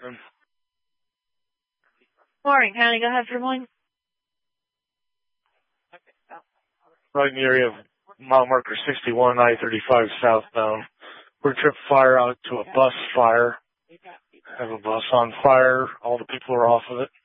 Morning, County. Go ahead for morning. Right in the area of mile marker 61, I-35 southbound. We're trip fire out to a bus fire. Have a bus on fire. All the people are off of it.